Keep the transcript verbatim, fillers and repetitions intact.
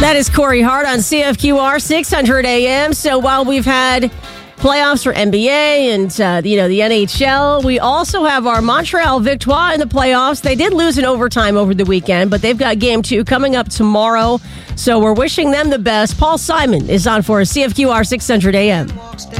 That is Corey Hart on C F Q R six hundred A M. So while we've had playoffs for N B A and uh, you know the N H L, we also have our Montreal Victoire in the playoffs. They did lose in overtime over the weekend, but they've got game two coming up tomorrow. So we're wishing them the best. Paul Simon is on for C F Q R six hundred A M.